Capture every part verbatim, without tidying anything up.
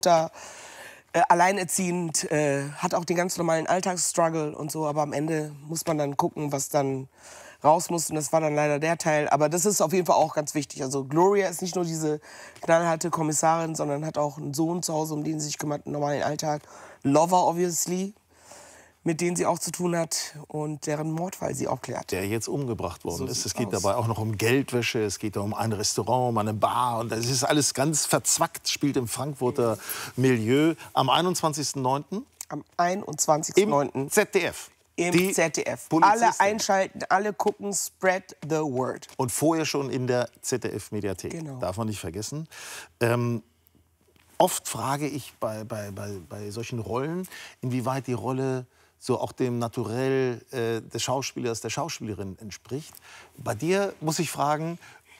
Da, äh, alleinerziehend, äh, hat auch den ganz normalen Alltagsstruggle und so, aber am Ende muss man dann gucken, was dann raus muss, und das war dann leider der Teil. Aber das ist auf jeden Fall auch ganz wichtig. Also Gloria ist nicht nur diese knallharte Kommissarin, sondern hat auch einen Sohn zu Hause, um den sie sich kümmert, einen normalen Alltag. Lover, obviously, mit denen sie auch zu tun hat und deren Mordfall sie aufklärt. Der jetzt umgebracht worden So ist. Es sieht's geht aus. dabei auch noch um Geldwäsche, es geht um ein Restaurant, um eine Bar. Und das ist alles ganz verzwackt, spielt im Frankfurter Milieu. Am einundzwanzigsten neunten Am einundzwanzigsten neunten im Z D F. im Die Z D F. Polizistin. Alle einschalten, alle gucken, spread the word. Und vorher schon in der Z D F-Mediathek. Genau. Darf man nicht vergessen. Ähm, oft frage ich bei, bei, bei, bei solchen Rollen, inwieweit die Rolle so auch dem Naturell äh, des Schauspielers, der Schauspielerin entspricht. Bei dir muss ich fragen,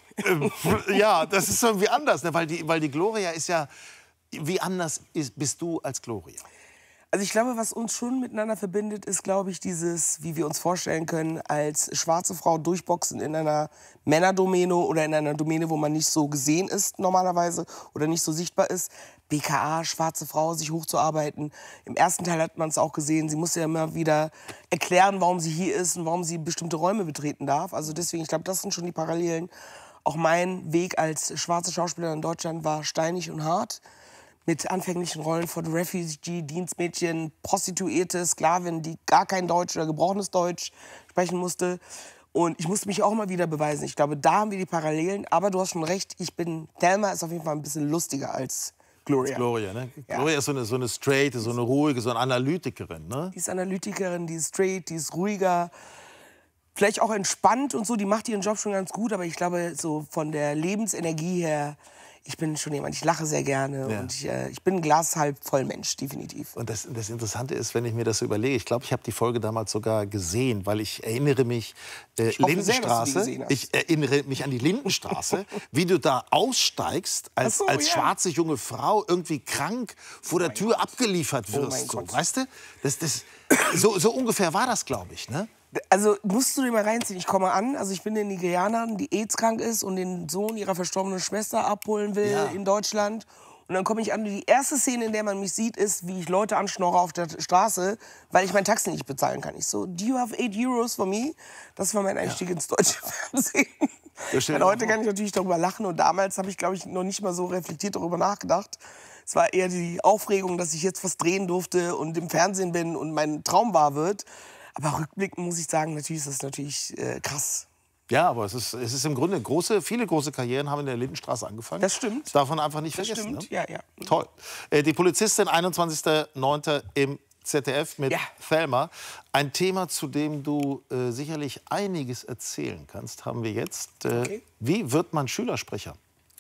äh, ja, das ist irgendwie anders, ne? weil, die, weil die Gloria ist ja, wie anders ist, bist du als Gloria? Also ich glaube, was uns schon miteinander verbindet, ist, glaube ich, dieses, wie wir uns vorstellen können, als schwarze Frau durchboxen in einer Männerdomäne oder in einer Domäne, wo man nicht so gesehen ist normalerweise oder nicht so sichtbar ist. B K A, schwarze Frau, sich hochzuarbeiten. Im ersten Teil hat man es auch gesehen, sie musste ja immer wieder erklären, warum sie hier ist und warum sie bestimmte Räume betreten darf. Also deswegen, ich glaube, das sind schon die Parallelen. Auch mein Weg als schwarze Schauspielerin in Deutschland war steinig und hart. Mit anfänglichen Rollen von Refugee, Dienstmädchen, Prostituierte, Sklavin, die gar kein Deutsch oder gebrochenes Deutsch sprechen musste. Und ich musste mich auch mal wieder beweisen. Ich glaube, da haben wir die Parallelen. Aber du hast schon recht, ich bin, Thelma ist auf jeden Fall ein bisschen lustiger als Gloria. Gloria, ne? Ja. Gloria ist so eine, so eine straight, so eine ruhige, so eine Analytikerin, ne? Die ist Analytikerin, die ist straight, die ist ruhiger. Vielleicht auch entspannt und so, die macht ihren Job schon ganz gut. Aber ich glaube, so von der Lebensenergie her, ich bin schon jemand, ich lache sehr gerne Ja. und ich, äh, ich bin ein Glas halb voll Mensch, definitiv. Und das, das Interessante ist, wenn ich mir das so überlege, ich glaube, ich habe die Folge damals sogar gesehen, weil ich erinnere mich, äh, Ich hoffe sehr, dass du die Lindenstraße, gesehen hast. ich erinnere mich an die Lindenstraße, wie du da aussteigst, als, Ach so, als ja. schwarze junge Frau, irgendwie krank vor der Tür abgeliefert Oh wirst. mein so, Gott. weißt du? Das, das, so, so ungefähr war das, glaube ich, ne? Also musst du dir mal reinziehen. Ich komme an, also ich bin eine Nigerianerin, die AIDS-krank ist und den Sohn ihrer verstorbenen Schwester abholen will Ja. in Deutschland. Und dann komme ich an, die erste Szene, in der man mich sieht, ist, wie ich Leute anschnorre auf der Straße, weil ich mein Taxi nicht bezahlen kann. Ich so, do you have eight euros for me? Das war mein Einstieg ins deutsche Fernsehen. Das steht Und heute auch. kann ich natürlich darüber lachen und damals habe ich, glaube ich, noch nicht mal so reflektiert darüber nachgedacht. Es war eher die Aufregung, dass ich jetzt was drehen durfte und im Fernsehen bin und mein Traum wahr wird. Aber rückblickend muss ich sagen, natürlich ist das natürlich äh, krass. Ja, aber es ist, es ist im Grunde große, viele große Karrieren haben in der Lindenstraße angefangen. Das stimmt. Das darf man einfach nicht Das vergessen. stimmt, Ne? ja, ja. Toll. Äh, die Polizistin, einundzwanzigsten neunten im Z D F mit Ja. Thelma. Ein Thema, zu dem du äh, sicherlich einiges erzählen kannst, haben wir jetzt. Äh, Okay. Wie wird man Schülersprecher?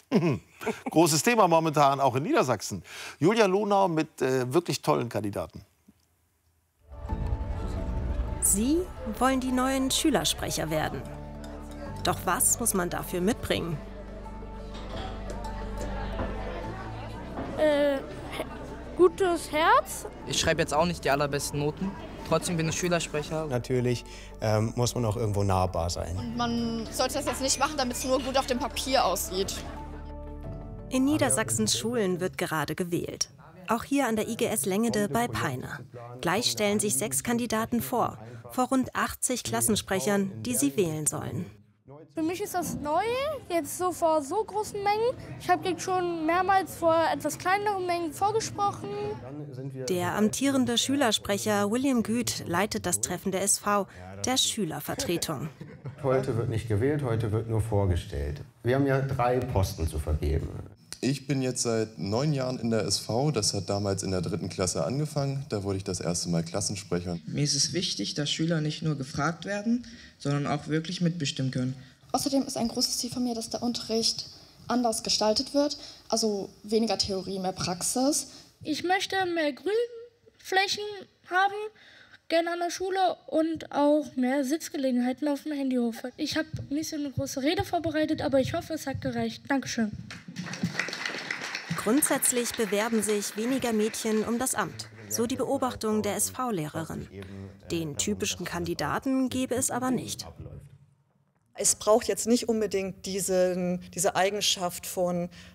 Großes Thema momentan auch in Niedersachsen. Julia Lunau mit äh, wirklich tollen Kandidaten. Sie wollen die neuen Schülersprecher werden. Doch was muss man dafür mitbringen? Äh, he- gutes Herz. Ich schreibe jetzt auch nicht die allerbesten Noten. Trotzdem bin ich Schülersprecher. Natürlich ähm, muss man auch irgendwo nahbar sein. Und man sollte das jetzt nicht machen, damit es nur gut auf dem Papier aussieht. In Niedersachsens Schulen wird gerade gewählt. Auch hier an der I G S Lengede bei Peine. Gleich stellen sich sechs Kandidaten vor, vor rund achtzig Klassensprechern, die sie wählen sollen. Für mich ist das neu, jetzt so vor so großen Mengen. Ich habe jetzt schon mehrmals vor etwas kleineren Mengen vorgesprochen. Der amtierende Schülersprecher William Güth leitet das Treffen der S V, der Schülervertretung. Heute wird nicht gewählt, heute wird nur vorgestellt. Wir haben ja drei Posten zu vergeben. Ich bin jetzt seit neun Jahren in der S V. Das hat damals in der dritten Klasse angefangen. Da wurde ich das erste Mal Klassensprecher. Mir ist es wichtig, dass Schüler nicht nur gefragt werden, sondern auch wirklich mitbestimmen können. Außerdem ist ein großes Ziel von mir, dass der Unterricht anders gestaltet wird. Also weniger Theorie, mehr Praxis. Ich möchte mehr Grünflächen haben, gerne an der Schule und auch mehr Sitzgelegenheiten auf dem Handyhof. Ich habe nicht so eine große Rede vorbereitet, aber ich hoffe, es hat gereicht. Dankeschön. Grundsätzlich bewerben sich weniger Mädchen um das Amt, so die Beobachtung der S V-Lehrerin. Den typischen Kandidaten gäbe es aber nicht. Es braucht jetzt nicht unbedingt diesen, diese Eigenschaft von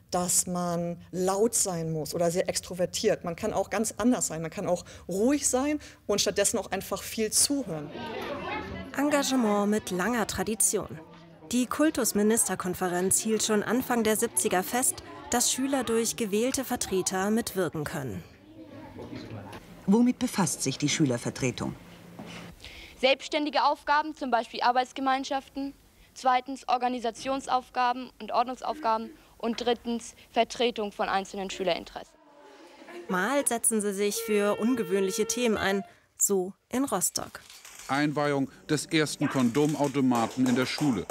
dass man laut sein muss oder sehr extrovertiert. Man kann auch ganz anders sein. Man kann auch ruhig sein und stattdessen auch einfach viel zuhören. Engagement mit langer Tradition. Die Kultusministerkonferenz hielt schon Anfang der siebziger fest, dass Schüler durch gewählte Vertreter mitwirken können. Womit befasst sich die Schülervertretung? Selbstständige Aufgaben, zum Beispiel Arbeitsgemeinschaften. Zweitens Organisationsaufgaben und Ordnungsaufgaben. Und drittens Vertretung von einzelnen Schülerinteressen. Mal setzen sie sich für ungewöhnliche Themen ein, so in Rostock. Einweihung des ersten Kondomautomaten in der Schule.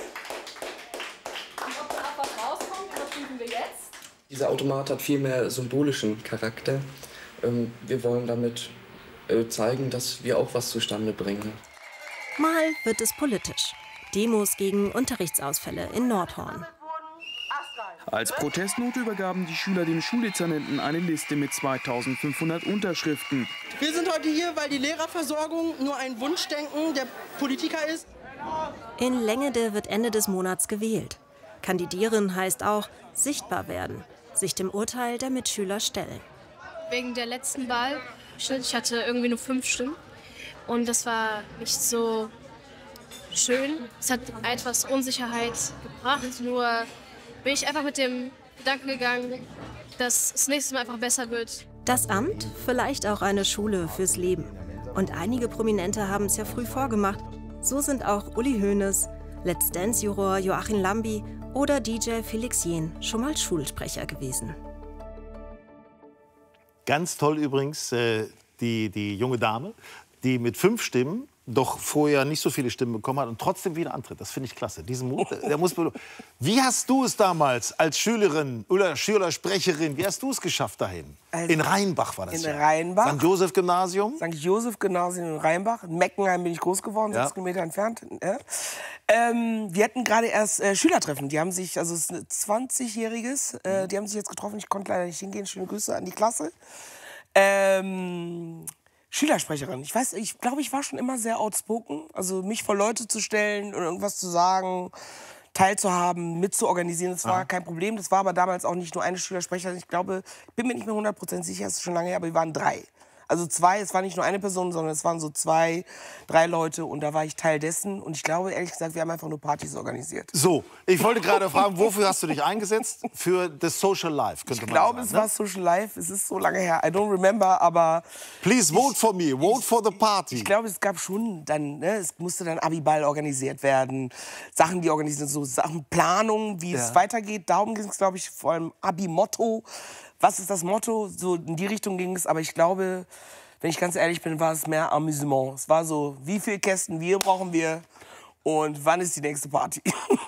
Dieser Automat hat viel mehr symbolischen Charakter. Wir wollen damit zeigen, dass wir auch was zustande bringen. Mal wird es politisch. Demos gegen Unterrichtsausfälle in Nordhorn. Als Protestnote übergaben die Schüler dem Schuldezernenten eine Liste mit zweitausendfünfhundert Unterschriften. Wir sind heute hier, weil die Lehrerversorgung nur ein Wunschdenken der Politiker ist. In Lengede wird Ende des Monats gewählt. Kandidieren heißt auch sichtbar werden, sich dem Urteil der Mitschüler stellen. Wegen der letzten Wahl, ich hatte irgendwie nur fünf Stimmen und das war nicht so schön. Es hat etwas Unsicherheit gebracht, nur bin ich einfach mit dem Gedanken gegangen, dass es nächstes Mal einfach besser wird. Das Amt, vielleicht auch eine Schule fürs Leben. Und einige Prominente haben es ja früh vorgemacht. So sind auch Uli Hoeneß, Let's Dance-Juror Joachim Lambi oder D J Felix Jähn schon mal Schulsprecher gewesen. Ganz toll übrigens äh, die, die junge Dame, die mit fünf Stimmen doch vorher nicht so viele Stimmen bekommen hat und trotzdem wieder antritt. Das finde ich klasse. Diesen Mut, der muss Wie hast du es damals als Schülerin oder Schülersprecherin, wie hast du es geschafft dahin? Also in Rheinbach war das in ja. Rheinbach. Sankt Joseph Gymnasium. Sankt Joseph Gymnasium in Rheinbach. In Meckenheim bin ich groß geworden, ja. sechs Kilometer entfernt. Ja. Ähm, wir hatten gerade erst äh, Schülertreffen. Die haben sich, also es ist ein zwanzigjähriges, äh, die haben sich jetzt getroffen. Ich konnte leider nicht hingehen. Schöne Grüße an die Klasse. Ähm, Schülersprecherin. Ich weiß, ich glaube, ich war schon immer sehr outspoken. Also mich vor Leute zu stellen und irgendwas zu sagen, teilzuhaben, mitzuorganisieren, das war ah. kein Problem. Das war aber damals auch nicht nur eine Schülersprecherin. Ich glaube, ich bin mir nicht mehr hundert Prozent sicher, es ist schon lange her, aber wir waren drei. Also zwei, es war nicht nur eine Person, sondern es waren so zwei, drei Leute und da war ich Teil dessen. Und ich glaube, ehrlich gesagt, wir haben einfach nur Partys organisiert. So, ich wollte gerade fragen, wofür hast du dich eingesetzt? Für das Social Life, könnte ich man glaube, sagen. Ich glaube, es war Social Life. Es ist so lange her. I don't remember, aber... Please vote ich, for me, vote ich, for the party. Ich glaube, es gab schon dann, ne, es musste dann Abiball organisiert werden. Sachen, die organisiert so Sachen, Planung, wie ja. es weitergeht. Darum ging es, glaube ich, vor allem Abi-Motto. Was ist das Motto? So in die Richtung ging es, aber ich glaube... Wenn ich ganz ehrlich bin, war es mehr Amüsement. Es war so, wie viele Kästen wir brauchen wir und wann ist die nächste Party?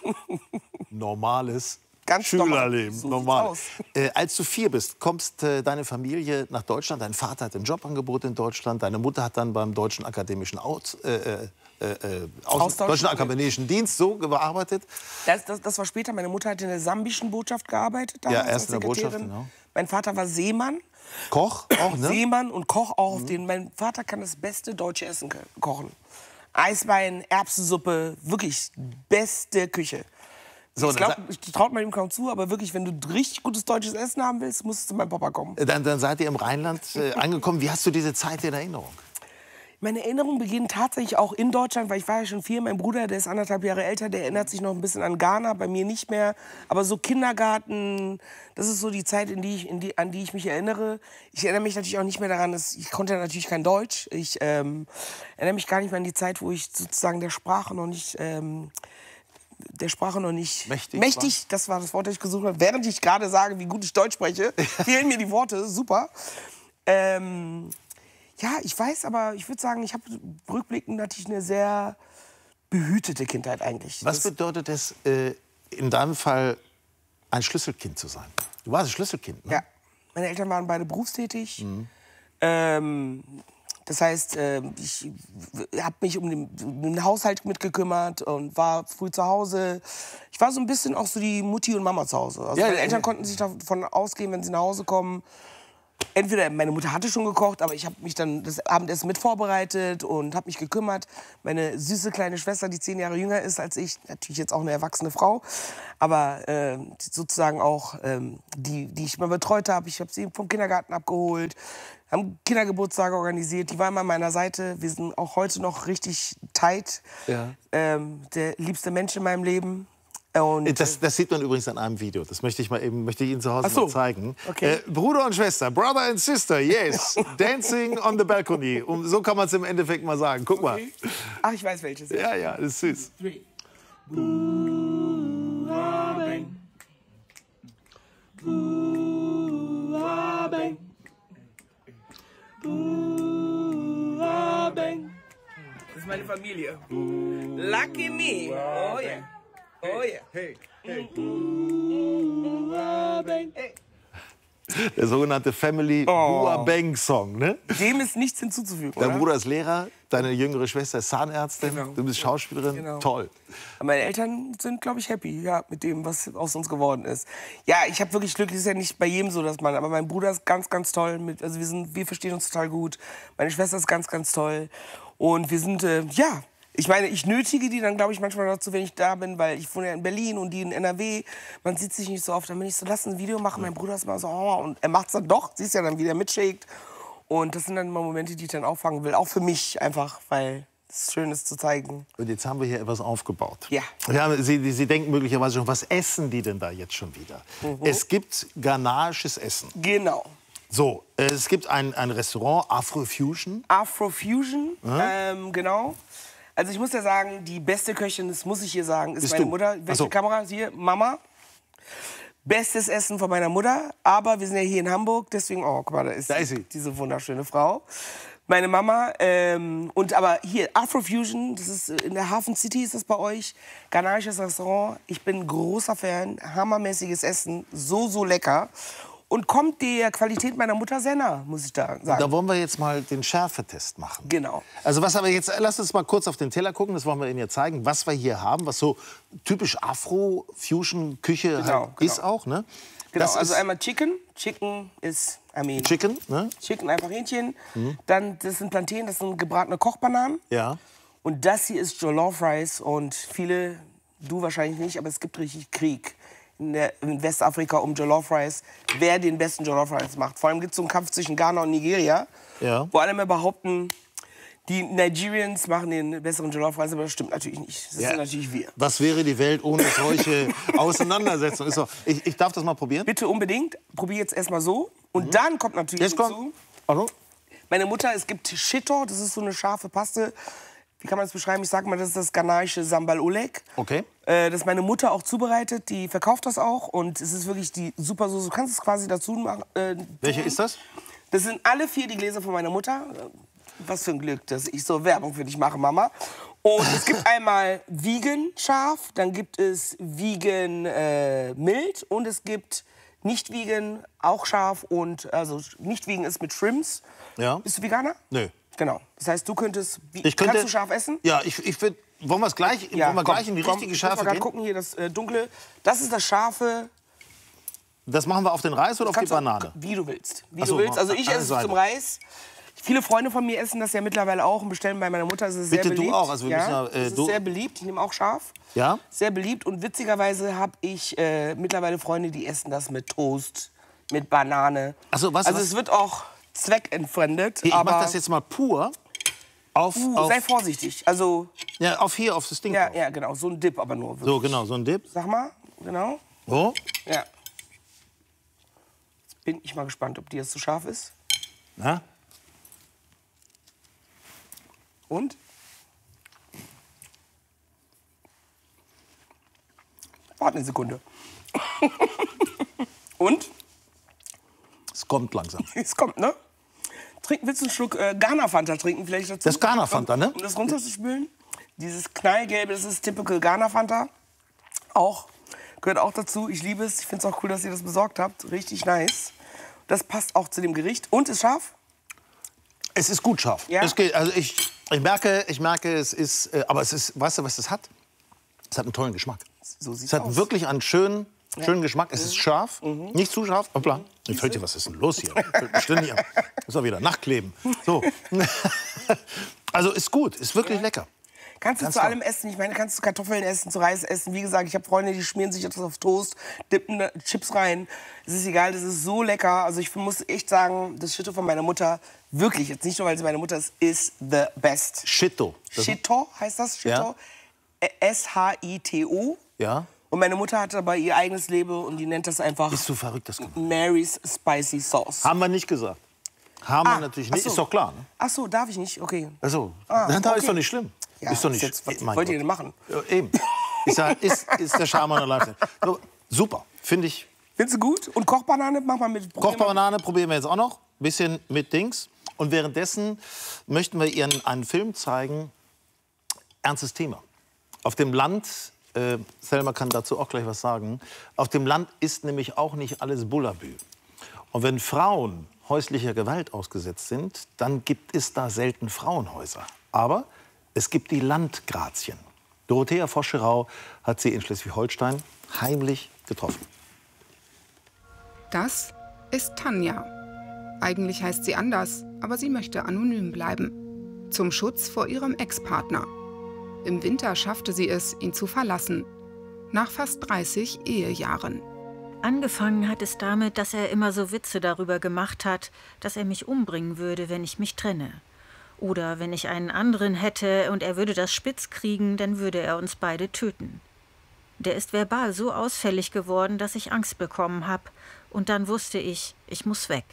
Normales Ganz Schülerleben. So normal. Äh, als du vier bist, kommst äh, deine Familie nach Deutschland. Dein Vater hat ein Jobangebot in Deutschland. Deine Mutter hat dann beim Deutschen Akademischen Aus, äh, äh, äh, Aus Deutschen Akademischen Dienst so gearbeitet. Das, das, das war später. Meine Mutter hat in der sambischen Botschaft gearbeitet. Ja, erst in der Botschaft, genau. Mein Vater war Seemann. Koch auch, ne? Seemann und Koch auch. Mhm. Auf den, mein Vater kann das beste deutsche Essen kochen. Eisbein, Erbsensuppe, wirklich beste Küche. So, ich glaube, ich traut man ihm kaum zu, aber wirklich, wenn du richtig gutes deutsches Essen haben willst, musst du zu meinem Papa kommen. Dann, dann seid ihr im Rheinland äh, angekommen. Wie hast du diese Zeit in Erinnerung? Meine Erinnerungen beginnen tatsächlich auch in Deutschland, weil ich war ja schon vier. Mein Bruder, der ist anderthalb Jahre älter, der erinnert sich noch ein bisschen an Ghana, bei mir nicht mehr. Aber so Kindergarten, das ist so die Zeit, in die ich, in die, an die ich mich erinnere. Ich erinnere mich natürlich auch nicht mehr daran, dass ich konnte natürlich kein Deutsch. Ich ähm, erinnere mich gar nicht mehr an die Zeit, wo ich sozusagen der Sprache noch nicht... Ähm, der Sprache noch nicht mächtig, mächtig war. Das war das Wort, das ich gesucht habe. Während ich gerade sage, wie gut ich Deutsch spreche, fehlen mir die Worte. Super. Ähm, ja, ich weiß, aber ich würde sagen, ich habe rückblickend natürlich eine sehr behütete Kindheit eigentlich. Was das bedeutet es, äh, in deinem Fall ein Schlüsselkind zu sein? Du warst ein Schlüsselkind, ne? Ja. Meine Eltern waren beide berufstätig. Mhm. Ähm, Das heißt, ich habe mich um den, um den Haushalt mitgekümmert und war früh zu Hause. Ich war so ein bisschen auch so die Mutti und Mama zu Hause. Also ja, meine ja, Eltern ja. konnten sich davon ausgehen, wenn sie nach Hause kommen, entweder meine Mutter hatte schon gekocht, aber ich habe mich dann das Abendessen mit vorbereitet und habe mich gekümmert. Meine süße kleine Schwester, die zehn Jahre jünger ist als ich, natürlich jetzt auch eine erwachsene Frau, aber äh, sozusagen auch ähm, die, die ich mal betreut habe. Ich habe sie vom Kindergarten abgeholt, haben Kindergeburtstage organisiert. Die war immer an meiner Seite. Wir sind auch heute noch richtig tight. Ja. Ähm, der liebste Mensch in meinem Leben. Und das, das sieht man übrigens an einem Video. Das möchte ich mal eben, möchte ich Ihnen zu Hause Ach so. mal zeigen. Okay. Äh, Bruder und Schwester, Brother and Sister, yes, dancing on the balcony. Um, so kann man es im Endeffekt mal sagen. Guck mal. Okay. Ach, ich weiß welches. Ja, ja, das ist süß. Three. Das ist meine Familie. Lucky me. Oh yeah. Oh yeah. Hey, hey. Der sogenannte Family Oh. Buabang Song, ne? Dem ist nichts hinzuzufügen, Dein oder? Bruder ist Lehrer, deine jüngere Schwester ist Zahnärztin, Genau. du bist Schauspielerin. Genau. Toll. Meine Eltern sind, glaube ich, happy, ja, mit dem, was aus uns geworden ist. Ja, ich habe wirklich Glück, das ist ja nicht bei jedem so, dass man, aber mein Bruder ist ganz, ganz toll. Mit, also wir, sind, wir verstehen uns total gut. Meine Schwester ist ganz, ganz toll. Und wir sind, äh, ja, ich meine, ich nötige die dann, glaube ich, manchmal dazu, wenn ich da bin, weil ich wohne ja in Berlin und die in N R W. Man sieht sich nicht so oft. Dann bin ich so, lass ein Video machen. Mein Bruder ist mal so, oh, und er macht's dann doch. Siehst ja dann, wie der mitschlägt. Und das sind dann immer Momente, die ich dann auffangen will. Auch für mich einfach, weil es schön ist zu zeigen. Und jetzt haben wir hier etwas aufgebaut. Ja. Ja, Sie, Sie denken möglicherweise schon, was essen die denn da jetzt schon wieder? Mhm. Es gibt ghanaisches Essen. Genau. So, äh, es gibt ein, ein Restaurant, Afrofusion. Afrofusion, Mhm. ähm, genau. Also ich muss ja sagen, die beste Köchin, das muss ich hier sagen, ist Bist meine du? Mutter. Ach Welche so. Kamera? Hier, Mama. Bestes Essen von meiner Mutter. Aber wir sind ja hier in Hamburg, deswegen, oh, guck mal, da ist, Da ist sie. diese wunderschöne Frau. Meine Mama. Ähm, und aber hier, Afrofusion, das ist in der Hafen City, ist das bei euch. Ghanaisches Restaurant. Ich bin großer Fan. Hammermäßiges Essen. So, so lecker. Und kommt der Qualität meiner Mutter sehr nah, muss ich da sagen. Da wollen wir jetzt mal den Schärfetest machen. Genau. Also was aber jetzt, lass uns mal kurz auf den Teller gucken, das wollen wir Ihnen jetzt zeigen, was wir hier haben, was so typisch Afro-Fusion-Küche Genau, halt ist auch, ne? Genau, Das also ist einmal Chicken. Chicken ist, I mean, Chicken, ne? Chicken, einfach Hähnchen. Mhm. Dann, das sind Plantain, das sind gebratene Kochbananen. Ja. Und das hier ist Jollof Rice. Und viele, du wahrscheinlich nicht, aber es gibt richtig Krieg in, der, in Westafrika um Jollof Rice. Wer den besten Jollof Rice macht. Vor allem gibt es so einen Kampf zwischen Ghana und Nigeria. Ja. Wo alle immer behaupten, die Nigerians machen den besseren Jollof Rice, aber das stimmt natürlich nicht. Das Ja. sind natürlich wir. Was wäre die Welt ohne solche Auseinandersetzungen? Ist so. Ich, ich darf das mal probieren? Bitte unbedingt. Probier jetzt erstmal so. Und dann kommt natürlich Jetzt kommt- hinzu, Hallo? meine Mutter, es gibt Shito, das ist so eine scharfe Paste. Wie kann man das beschreiben? Ich sag mal, das ist das ghanaische Sambal Oleg. Okay. Äh, das meine Mutter auch zubereitet, die verkauft das auch. Und es ist wirklich die super Soße. Du kannst es quasi dazu machen. Äh, Welche ist das? Das sind alle vier die Gläser von meiner Mutter. Was für ein Glück, dass ich so Werbung für dich mache, Mama. Und es gibt einmal Vegan scharf, dann gibt es Vegan äh, mild und es gibt nicht Vegan auch scharf und also nicht Vegan ist mit Shrimps. Ja. Bist du Veganer? Nö. Genau. Das heißt, du könntest wie, Ich könnte- kannst du scharf essen? Ja, ich, ich würde. Wollen wir es gleich, wollen wir gleich in die richtige ich Schärfe muss mal gehen? grad gucken hier das äh, dunkle. Das ist das scharfe. Das machen wir auf den Reis oder auf die Kannst du auch- Banane? Wie du willst. Wie Ach so, du willst. Also ich eine esse es Seite. zum Reis. Viele Freunde von mir essen das ja mittlerweile auch und bestellen bei meiner Mutter. Es ist Bitte sehr du beliebt. auch, also wir ja, müssen ja, äh, es ist du- sehr beliebt. Ich nehme auch scharf. Ja? Sehr beliebt. Und witzigerweise habe ich äh, mittlerweile Freunde, die essen das mit Toast, mit Banane. Ach so, was- also was- es wird auch zweckentfremdet. Hier, ich aber mache das jetzt mal pur. Auf, uh, auf, sei vorsichtig. Also ja, auf hier, auf das Ding. ja, drauf. ja, genau. So ein Dip aber nur. So, genau, so ein Dip. Sag mal, genau. So. Ja. Jetzt bin ich mal gespannt, ob die jetzt zu scharf ist. Na? Und? Warte eine Sekunde. Und? Es kommt langsam. Es kommt, ne? Trinken, willst du einen Schluck äh, Ghana-Fanta trinken vielleicht dazu? Das ist Ghana-Fanta, ne? Um das runterzuspülen. Dieses Knallgelbe, das ist typical Ghana-Fanta. Auch, gehört auch dazu. Ich liebe es. Ich finde es auch cool, dass ihr das besorgt habt. Richtig nice. Das passt auch zu dem Gericht. Und ist scharf? Es ist gut scharf. Ja? Es geht, also ich, ich, merke, ich merke, es ist, äh, aber es ist, weißt du, was das hat? Es hat einen tollen Geschmack. So sieht's Es hat aus. wirklich einen schönen, schönen Geschmack. Es ist scharf, mhm. nicht zu scharf. Hoppla, mir fällt dir, was ist denn los hier? Fällt mir ständig an. Muss auch wieder nachkleben. So. Also ist gut, ist wirklich lecker. Kannst du Ganz zu toll. allem essen. Ich meine, kannst du Kartoffeln essen, zu Reis essen. Wie gesagt, ich habe Freunde, die schmieren sich etwas auf Toast, dippen da Chips rein. Es ist egal, das ist so lecker. Also ich muss echt sagen, das Schitto von meiner Mutter, wirklich, jetzt nicht nur, weil sie meine Mutter ist, ist the best. Schitto. Schitto heißt das, Schitto. Ja. S H I T O. Ja. Und meine Mutter hat dabei ihr eigenes Leben und die nennt das einfach Bist du verrückt, das gemacht? Mary's Spicy Sauce. Haben wir nicht gesagt. Haben Ah, wir natürlich nicht. ach so. Ist doch klar. Ne? Ach so, darf ich nicht? Okay. Also, Ah, dann okay. ist doch nicht schlimm. Ja, ist doch nicht. jetzt, was mein wollt ihr Gott. denn machen? Ja, eben. Ist, ja, ist, ist der Charme an der Lifestyle. So, super, finde ich. Findest du gut? Und Kochbanane mach mal mit. Kochbanane probieren wir jetzt auch noch. Bisschen mit Dings. Und währenddessen möchten wir Ihnen einen Film zeigen. Ernstes Thema. Auf dem Land, äh, Selma kann dazu auch gleich was sagen, auf dem Land ist nämlich auch nicht alles Bullabü. Und wenn Frauen häuslicher Gewalt ausgesetzt sind, dann gibt es da selten Frauenhäuser. Aber es gibt die Landgrazien. Dorothea Voscherau hat sie in Schleswig-Holstein heimlich getroffen. Das ist Tanja. Eigentlich heißt sie anders, aber sie möchte anonym bleiben. Zum Schutz vor ihrem Ex-Partner. Im Winter schaffte sie es, ihn zu verlassen. Nach fast dreißig Ehejahren. Angefangen hat es damit, dass er immer so Witze darüber gemacht hat, dass er mich umbringen würde, wenn ich mich trenne. Oder wenn ich einen anderen hätte und er würde das spitz kriegen, dann würde er uns beide töten. Der ist verbal so ausfällig geworden, dass ich Angst bekommen habe. Und dann wusste ich, ich muss weg.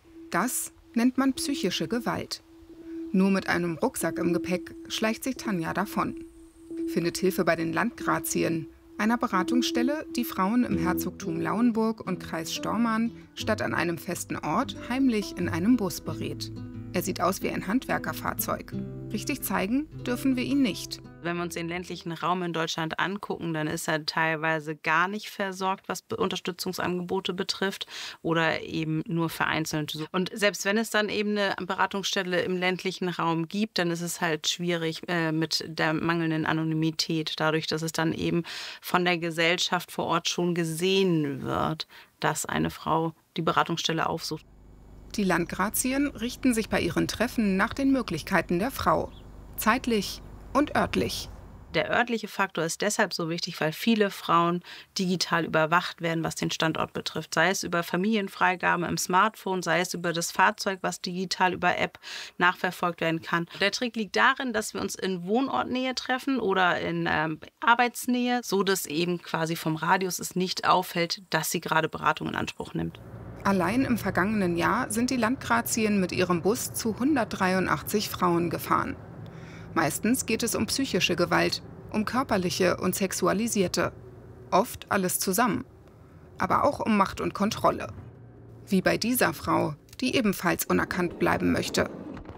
Das nennt man psychische Gewalt. Nur mit einem Rucksack im Gepäck schleicht sich Tanja davon. Findet Hilfe bei den Landgrazien, einer Beratungsstelle, die Frauen im Herzogtum Lauenburg und Kreis Stormarn statt an einem festen Ort heimlich in einem Bus berät. Er sieht aus wie ein Handwerkerfahrzeug. Richtig zeigen dürfen wir ihn nicht. Wenn wir uns den ländlichen Raum in Deutschland angucken, dann ist er teilweise gar nicht versorgt, was Unterstützungsangebote betrifft oder eben nur vereinzelt. Und selbst wenn es dann eben eine Beratungsstelle im ländlichen Raum gibt, dann ist es halt schwierig äh, mit der mangelnden Anonymität, dadurch, dass es dann eben von der Gesellschaft vor Ort schon gesehen wird, dass eine Frau die Beratungsstelle aufsucht. Die Landgrazien richten sich bei ihren Treffen nach den Möglichkeiten der Frau. Zeitlich und örtlich. Der örtliche Faktor ist deshalb so wichtig, weil viele Frauen digital überwacht werden, was den Standort betrifft. Sei es über Familienfreigabe im Smartphone, sei es über das Fahrzeug, was digital über App nachverfolgt werden kann. Der Trick liegt darin, dass wir uns in Wohnortnähe treffen oder in ähm, Arbeitsnähe, so dass eben quasi vom Radius es nicht auffällt, dass sie gerade Beratung in Anspruch nimmt. Allein im vergangenen Jahr sind die Landgrazien mit ihrem Bus zu hundertdreiundachtzig Frauen gefahren. Meistens geht es um psychische Gewalt, um körperliche und sexualisierte. Oft alles zusammen. Aber auch um Macht und Kontrolle. Wie bei dieser Frau, die ebenfalls unerkannt bleiben möchte.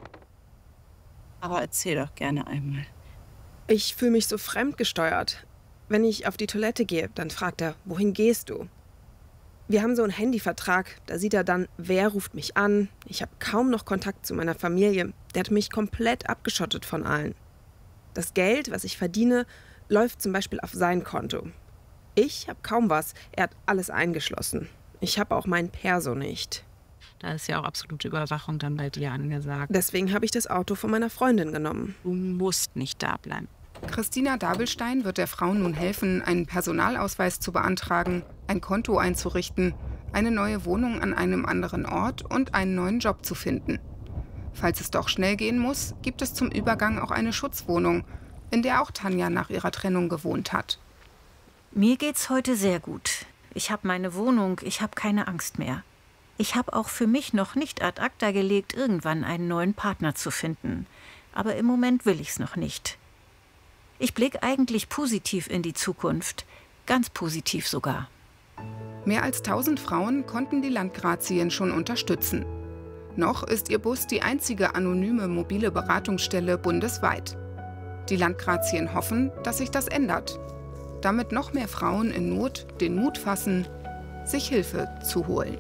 Aber erzähl doch gerne einmal. Ich fühle mich so fremdgesteuert. Wenn ich auf die Toilette gehe, dann fragt er, wohin gehst du? Wir haben so einen Handyvertrag, da sieht er dann, wer ruft mich an. Ich habe kaum noch Kontakt zu meiner Familie. Der hat mich komplett abgeschottet von allen. Das Geld, was ich verdiene, läuft zum Beispiel auf sein Konto. Ich habe kaum was, er hat alles eingeschlossen. Ich habe auch mein Perso nicht. Da ist ja auch absolute Überwachung dann bei dir angesagt. Deswegen habe ich das Auto von meiner Freundin genommen. Du musst nicht da bleiben. Christina Dabelstein wird der Frau nun helfen, einen Personalausweis zu beantragen, ein Konto einzurichten, eine neue Wohnung an einem anderen Ort und einen neuen Job zu finden. Falls es doch schnell gehen muss, gibt es zum Übergang auch eine Schutzwohnung, in der auch Tanja nach ihrer Trennung gewohnt hat. Mir geht's heute sehr gut. Ich habe meine Wohnung, ich habe keine Angst mehr. Ich habe auch für mich noch nicht ad acta gelegt, irgendwann einen neuen Partner zu finden. Aber im Moment will ich's noch nicht. Ich blicke eigentlich positiv in die Zukunft. Ganz positiv sogar. Mehr als tausend Frauen konnten die Landgrazien schon unterstützen. Noch ist ihr Bus die einzige anonyme mobile Beratungsstelle bundesweit. Die Landgrazien hoffen, dass sich das ändert. Damit noch mehr Frauen in Not den Mut fassen, sich Hilfe zu holen.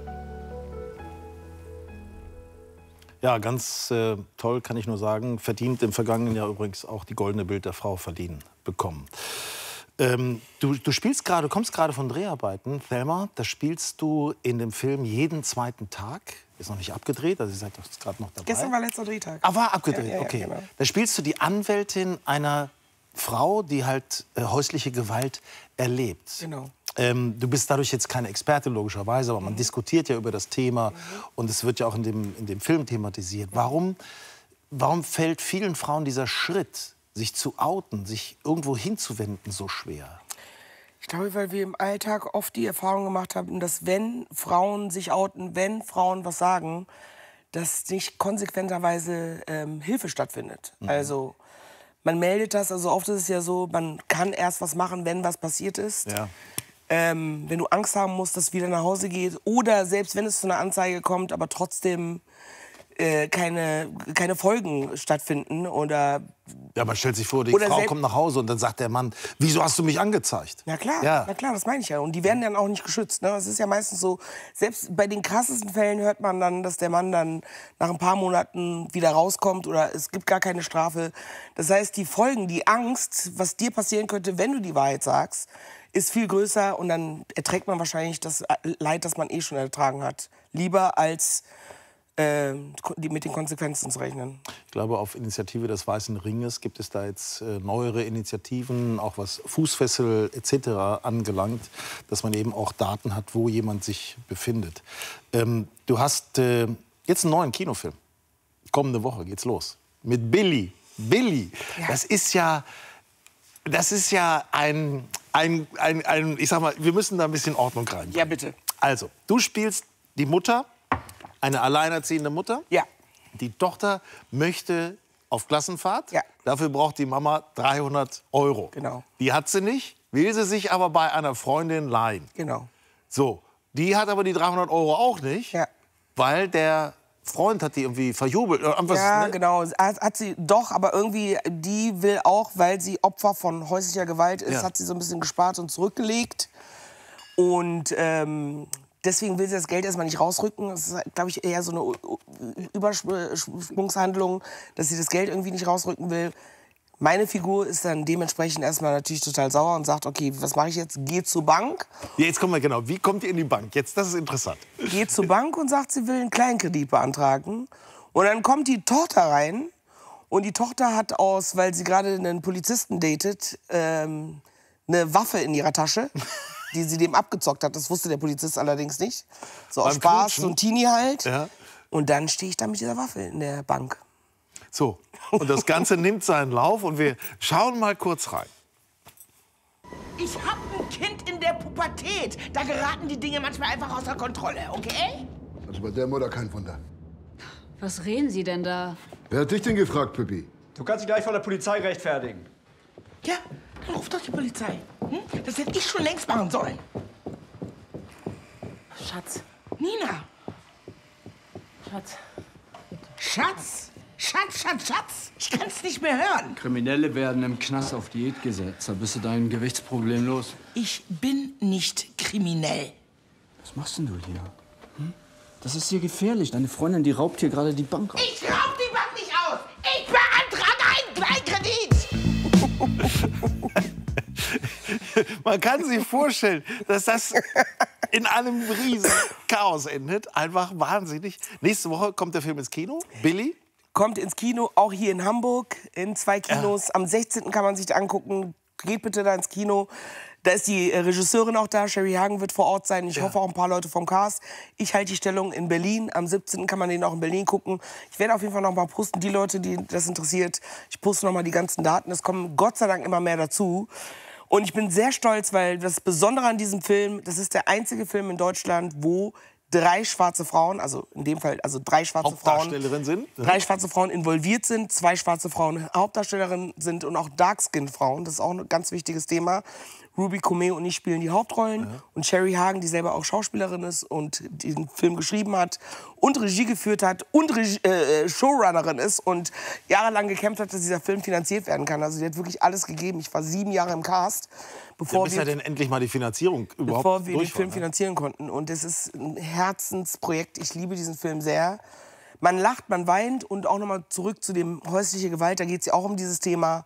Ja, ganz äh, toll, kann ich nur sagen. Verdient im vergangenen Jahr übrigens auch die Goldene Bild der Frau verliehen bekommen. Ähm, du, du spielst gerade, kommst gerade von Dreharbeiten, Thelma. Da spielst du in dem Film jeden zweiten Tag. Ist noch nicht abgedreht, also ihr seid doch gerade noch dabei. Gestern war letzter Drehtag. Ah, war abgedreht, Ja, ja, ja, okay. genau. Da spielst du die Anwältin einer Frau, die halt äh, häusliche Gewalt erlebt. Genau. Ähm, du bist dadurch jetzt keine Experte, logischerweise, aber man mhm. diskutiert ja über das Thema. Mhm. Und es wird ja auch in dem, in dem Film thematisiert. Warum, warum fällt vielen Frauen dieser Schritt, sich zu outen, sich irgendwo hinzuwenden, so schwer? Ich glaube, weil wir im Alltag oft die Erfahrung gemacht haben, dass wenn Frauen sich outen, wenn Frauen was sagen, dass nicht konsequenterweise ähm, Hilfe stattfindet. Mhm. Also man meldet das, also oft ist es ja so, man kann erst was machen, wenn was passiert ist. Ja. Ähm, wenn du Angst haben musst, dass es wieder nach Hause geht. Oder selbst wenn es zu einer Anzeige kommt, aber trotzdem äh, keine, keine Folgen stattfinden. Oder ja, man stellt sich vor, die Frau kommt nach Hause und dann sagt der Mann, wieso hast du mich angezeigt? Na klar, ja. na klar, das meine ich ja. Und die werden dann auch nicht geschützt. Ne? Es ist ja meistens so, selbst bei den krassesten Fällen hört man dann, dass der Mann dann nach ein paar Monaten wieder rauskommt oder es gibt gar keine Strafe. Das heißt, die Folgen, die Angst, was dir passieren könnte, wenn du die Wahrheit sagst, ist viel größer und dann erträgt man wahrscheinlich das Leid, das man eh schon ertragen hat. Lieber als äh, mit den Konsequenzen zu rechnen. Ich glaube, auf Initiative des Weißen Ringes gibt es da jetzt äh, neuere Initiativen, auch was Fußfessel et cetera angelangt, dass man eben auch Daten hat, wo jemand sich befindet. Ähm, du hast äh, jetzt einen neuen Kinofilm. Kommende Woche geht's los. Mit Billy. Billy. Ja. Das ist ja... Das ist ja ein, ein, ein, ein, ich sag mal, wir müssen da ein bisschen Ordnung rein. Ja, bitte. Also, du spielst die Mutter, eine alleinerziehende Mutter. Ja. Die Tochter möchte auf Klassenfahrt. Ja. Dafür braucht die Mama dreihundert Euro. Genau. Die hat sie nicht, will sie sich aber bei einer Freundin leihen. Genau. So, die hat aber die dreihundert Euro auch nicht, ja. weil der Freund hat die irgendwie verjubelt. Oder irgendwas, ja, ne? genau. Hat, hat sie doch, aber irgendwie, die will auch, weil sie Opfer von häuslicher Gewalt ist, Ja. hat sie so ein bisschen gespart und zurückgelegt. Und ähm, deswegen will sie das Geld erstmal nicht rausrücken. Das ist, glaube ich, eher so eine Übersprungshandlung, dass sie das Geld irgendwie nicht rausrücken will. Meine Figur ist dann dementsprechend erstmal natürlich total sauer und sagt, okay, was mache ich jetzt? Geh zur Bank. Ja, jetzt kommen wir genau. Wie kommt ihr in die Bank? Jetzt, das ist interessant. Geht zur Bank und sagt, sie will einen Kleinkredit beantragen. Und dann kommt die Tochter rein. Und die Tochter hat aus, weil sie gerade einen Polizisten datet, ähm, eine Waffe in ihrer Tasche, die sie dem abgezockt hat. Das wusste der Polizist allerdings nicht. So aus Beim Spaß, Knutschen? so ein Teenie halt. Ja. Und dann stehe ich da mit dieser Waffe in der Bank. So, und das Ganze nimmt seinen Lauf und wir schauen mal kurz rein. Ich hab ein Kind in der Pubertät. Da geraten die Dinge manchmal einfach außer Kontrolle, okay? Also bei der Mutter kein Wunder. Was reden Sie denn da? Wer hat dich denn gefragt, Pippi? Du kannst dich gleich vor der Polizei rechtfertigen. Ja, dann ruf doch die Polizei. Hm? Das hätte ich schon längst machen sollen. Schatz. Nina. Schatz. Schatz. Schatz, Schatz, Schatz. Ich kann's nicht mehr hören. Kriminelle werden im Knast auf Diät gesetzt. Da bist du dein Gewichtsproblem los. Ich bin nicht kriminell. Was machst denn du hier? Hm? Das ist hier gefährlich. Deine Freundin, die raubt hier gerade die Bank aus. Ich raub die Bank nicht aus. Ich beantrage einen Kleinkredit. Man kann sich vorstellen, dass das in einem riesen Chaos endet. Einfach wahnsinnig. Nächste Woche kommt der Film ins Kino. Billy. Kommt ins Kino, auch hier in Hamburg, in zwei Kinos. Ja. Am sechzehnten kann man sich da angucken. Geht bitte da ins Kino. Da ist die Regisseurin auch da. Sherry Hagen wird vor Ort sein. Ich ja. hoffe auch ein paar Leute vom Cast. Ich halte die Stellung in Berlin. Am siebzehnten kann man den auch in Berlin gucken. Ich werde auf jeden Fall noch mal posten, die Leute, die das interessiert. Ich poste noch mal die ganzen Daten. Es kommen Gott sei Dank immer mehr dazu. Und ich bin sehr stolz, weil das Besondere an diesem Film, das ist der einzige Film in Deutschland, wo drei schwarze Frauen, also in dem Fall also drei schwarze Frauen, sind. drei schwarze Frauen involviert sind, zwei schwarze Frauen Hauptdarstellerinnen sind und auch Dark-Skin-Frauen. Das ist auch ein ganz wichtiges Thema. Ruby Comey und ich spielen die Hauptrollen. Ja. Und Sherry Hagen, die selber auch Schauspielerin ist und den Film geschrieben hat und Regie geführt hat und Regie, äh, Showrunnerin ist und jahrelang gekämpft hat, dass dieser Film finanziert werden kann. Also die hat wirklich alles gegeben. Ich war sieben Jahre im Cast, bevor ja, bis wir denn endlich mal die Finanzierung überhaupt bevor wir den durch Film war, finanzieren konnten. Und es ist ein Herzensprojekt. Ich liebe diesen Film sehr. Man lacht, man weint und auch noch mal zurück zu dem häusliche Gewalt. Da geht es ja auch um dieses Thema.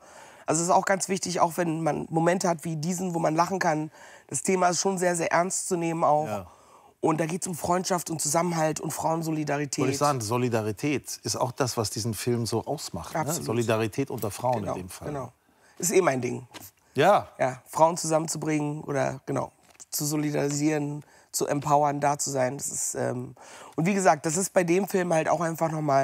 Also es ist auch ganz wichtig, auch wenn man Momente hat wie diesen, wo man lachen kann. Das Thema ist schon sehr, sehr ernst zu nehmen auch. Ja. Und da geht es um Freundschaft und Zusammenhalt und Frauensolidarität. Wollte ich sagen, Solidarität ist auch das, was diesen Film so ausmacht. Ne? Solidarität unter Frauen genau, in dem Fall. Genau. Ist eh mein Ding. Ja. Ja, Frauen zusammenzubringen oder genau, zu solidarisieren, zu empowern, da zu sein. Das ist, ähm und wie gesagt, das ist bei dem Film halt auch einfach nochmal